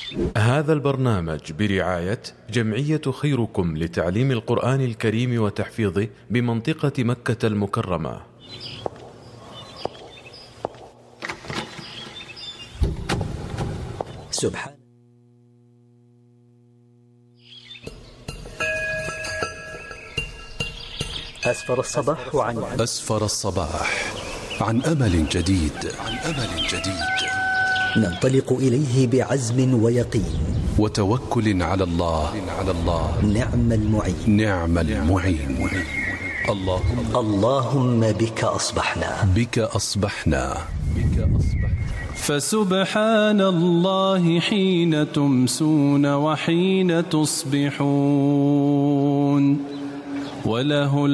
هذا البرنامج برعاية جمعية خيركم لتعليم القرآن الكريم وتحفيظه بمنطقة مكة المكرمة. سبحان أسفر الصباح عن أمل جديد. ننطلق إليه بعزم ويقين وتوكل على الله. نعم المعين. اللهم بك أصبحنا. فسبحان الله حين تمسون وحين تصبحون، وله